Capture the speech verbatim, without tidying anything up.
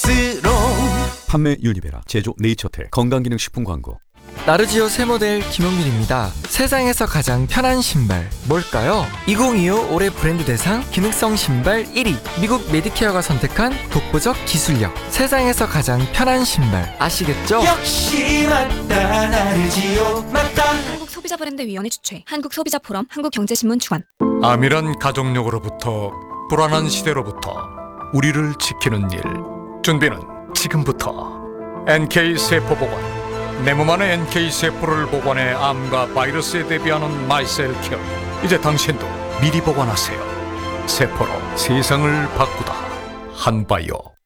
스스로. 판매 유니베라, 제조 네이처텍, 건강기능식품 광고. 나르지오 새 모델 김용민입니다. 세상에서 가장 편한 신발 뭘까요? 이천이십오 올해 브랜드 대상 기능성 신발 일 위, 미국 메디케어가 선택한 독보적 기술력. 세상에서 가장 편한 신발 아시겠죠? 역시 맞다, 나르지오 맞다. 한국소비자브랜드위원회 주최, 한국소비자포럼, 한국경제신문 주관. 암이란 가족력으로부터, 불안한 시대로부터 우리를 지키는 일. 준비는 지금부터. 엔케이 세포 보관, 내 몸 안의 엔케이 세포를 보관해 암과 바이러스에 대비하는 마이셀 케어. 이제 당신도 미리 보관하세요. 세포로 세상을 바꾸다. 한바이오.